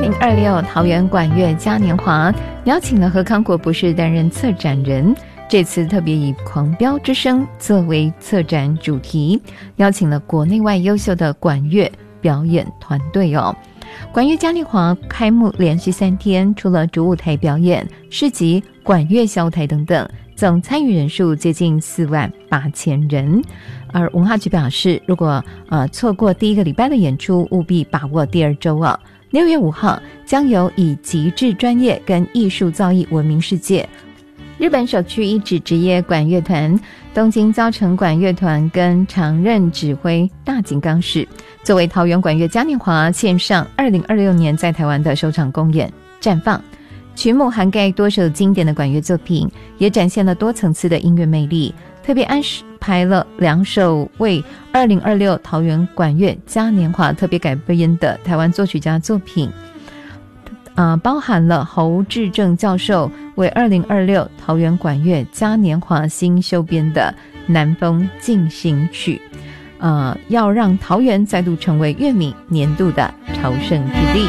2026桃园管乐嘉年华邀请了何康国博士担任策展人，这次特别以狂飙之声作为策展主题，邀请了国内外优秀的管乐表演团队哦。管乐嘉年华开幕连续3天，除了主舞台表演、市集、管乐小舞台等等，总参与人数接近48000人。而文化局表示，如果错过第1个礼拜的演出，务必把握第2周哦。6月5号将由以极致专业跟艺术造诣闻名世界日本首屈一指职业管乐团东京造城管乐团跟常任指挥大井刚士作为桃园管乐嘉年华线上2026年在台湾的首场公演绽放，曲目涵盖多首经典的管乐作品，也展现了多层次的音乐魅力，特别安排了2首为2026桃园管乐嘉年华特别改编的台湾作曲家作品，包含了侯志正教授为2026桃园管乐嘉年华新修编的南风进行曲，要让桃园再度成为乐迷年度的朝圣之地。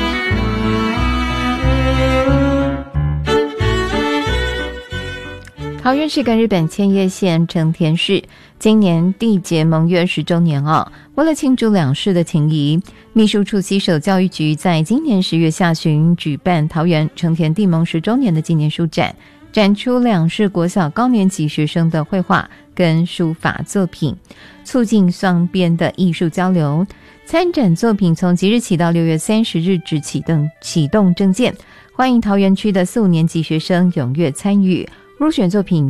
桃园市跟日本千叶县成田市今年缔结盟约10周年哦。为了庆祝两市的情谊，秘书处携手教育局在今年10月下旬举办桃园成田缔盟10周年的纪念书展，展出两市国小高年级学生的绘画跟书法作品，促进双边的艺术交流。参展作品从即日起到6月30日止启动征件，欢迎桃园区的4、5年级学生踊跃参与。入选作品